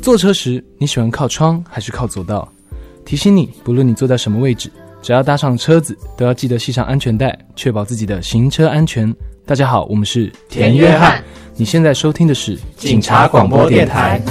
坐车时，你喜欢靠窗还是靠左道？提醒你，不论你坐在什么位置，只要搭上车子，都要记得系上安全带，确保自己的行车安全。大家好，我们是田约翰， 你现在收听的是警察广播电台。